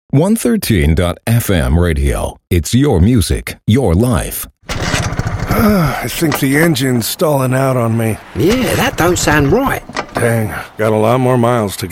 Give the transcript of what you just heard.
113.FM radio. It's your music, your life. I think the engine's stalling out on me. Yeah, that don't sound right. Dang, got a lot more miles to